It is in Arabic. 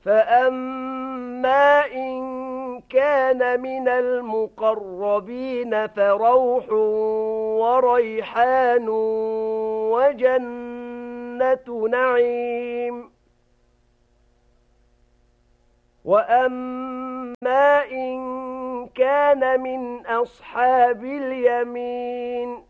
فأما إن كان من المقربين فروح وريحان وجنة نعيم. وأما إن كان من أصحاب اليمين